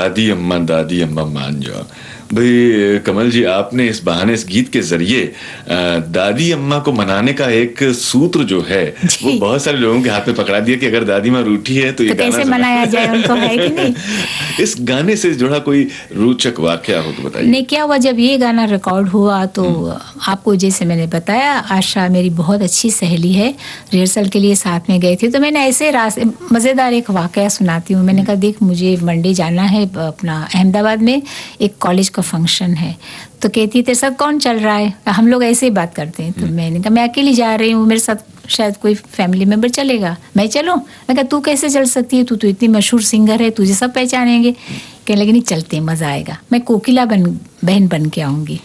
दादी अम्मा मान जाओ। भाई कमल जी, आपने इस बहाने इस गीत के जरिए दादी अम्मा को मनाने का एक सूत्र जो है वो बहुत सारे लोगों के हाथ में पकड़ा दिया कि अगर दादी माँ रूठी है तो ये गाना कैसे मनाया जाए उनको, है कि नहीं? इस गाने से जुड़ा कोई रोचक वाकया हो तो बताइए। नहीं, क्या हुआ जब ये गाना रिकॉर्ड हुआ तो आपको जैसे मैंने बताया, आशा मेरी बहुत अच्छी सहेली है, रिहर्सल के लिए साथ में गए थे, तो मैंने ऐसे मज़ेदार एक वाकया सुनाती हूँ। मैंने कहा देख मुझे मंडे जाना है अपना अहमदाबाद में, एक कॉलेज का फंक्शन है। तो कहती तेरे साथ कौन चल रहा है? हम लोग ऐसे ही बात करते हैं। तो मैंने कहा मैं अकेली जा रही हूँ, मेरे साथ शायद कोई फैमिली मेम्बर चलेगा, मैं चलूँ? मैं कहा तू कैसे चल सकती है, तू तो इतनी मशहूर सिंगर है, तुझे सब पहचानेंगे। कहने लगे नहीं चलते, मज़ा आएगा, मैं कोकिला बहन बन के आऊँगी।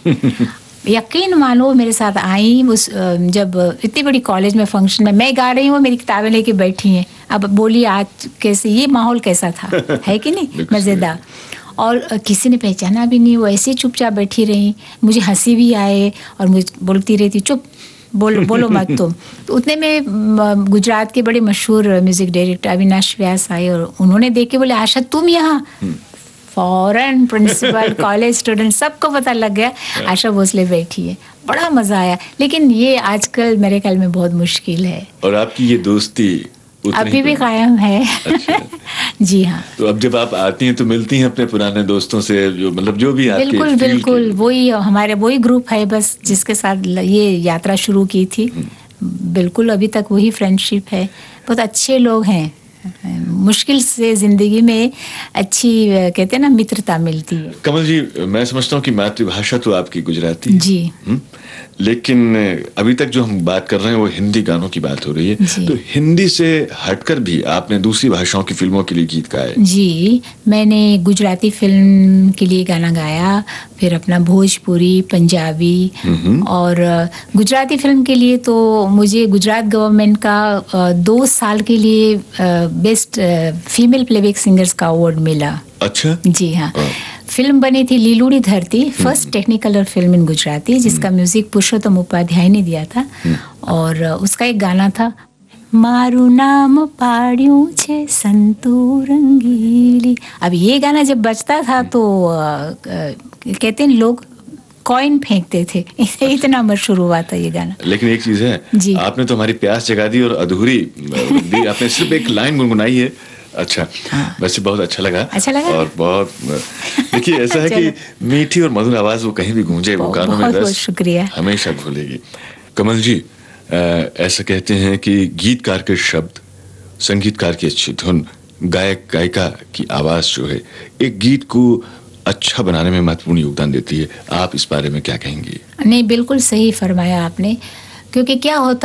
यकीन मानो मेरे साथ आई, उस जब इतनी बड़ी कॉलेज में फंक्शन में मैं गा रही हूँ, मेरी किताबें लेके बैठी हैं। अब बोली आज कैसे, ये माहौल कैसा था, है कि नहीं, मज़ेदार। और किसी ने पहचाना भी नहीं, वो ऐसे चुपचाप बैठी रही। मुझे हंसी भी आए और मुझे बोलती रहती चुप बोलो मत तुम। तो उतने में गुजरात के बड़े मशहूर म्यूजिक डायरेक्टर अविनाश व्यास आए और उन्होंने देख के बोले आशा तुम यहाँ? फॉरेन प्रिंसिपल, कॉलेज स्टूडेंट, सबको पता लग गया आशा भोसले बैठी है। बड़ा मजा आया, लेकिन ये आजकल मेरे ख्याल में बहुत मुश्किल है। और आपकी ये दोस्ती अभी भी कायम है। अच्छा। जी हाँ। तो अब जब आप आती हैं तो मिलती हैं अपने पुराने दोस्तों से, जो मतलब जो भी आपके बिल्कुल वही हमारे वही ग्रुप है बस, जिसके साथ ये यात्रा शुरू की थी। बिल्कुल अभी तक वही फ्रेंडशिप है, बहुत अच्छे लोग हैं। मुश्किल से जिंदगी में अच्छी कहते हैं ना मित्रता मिलती है। कमल जी, मैं समझता हूँ कि मातृभाषा तो आपकी गुजराती जी, लेकिन अभी तक जो हम बात कर रहे हैं वो हिंदी गानों की बात हो रही है। तो हिंदी से हटकर भी आपने दूसरी भाषाओं की फिल्मों के लिए गीत गाए? जी, मैंने गुजराती फिल्म के लिए गाना गाया, फिर अपना भोजपुरी, पंजाबी, और गुजराती फिल्म के लिए तो मुझे गुजरात गवर्नमेंट का 2 साल के लिए बेस्ट फीमेल प्लेबैक सिंगर्स का अवार्ड मिला। अच्छा। जी हाँ। फिल्म बनी थी लीलूड़ी धरती, first Technicolor film in Gujarati, जिसका म्यूजिक पुरुषोत्तम उपाध्याय ने दिया था। और उसका एक गाना था, मारू नाम पाड़ियों छे संतू रंगीली। अब ये गाना जब बजता था तो कहते हैं लोग कॉइन फेंकते थे, इतना मशहूर हुआ था ये गाना। लेकिन एक चीज है जी, आपने तो हमारी प्यास जगा दी और अधूरी आपने सिर्फ एक लाइन गुनगुनाई है। अच्छा, वैसे बहुत अच्छा लगा। और बहुत देखिए ऐसा है कि मीठी और मधुर आवाज वो कहीं भी गूंजे, वो गानों में रस शुक्रिया हमेशा घुलेगी। कमल जी, ऐसा कहते हैं कि गीतकार के शब्द, संगीतकार की अच्छी धुन, गायक गायिका की आवाज जो है एक गीत को अच्छा बनाने में महत्वपूर्ण योगदान देती है। आप इस बारे में क्या कहेंगी? नहीं, बिल्कुल सही फरमाया आपने, क्योंकि क्या होता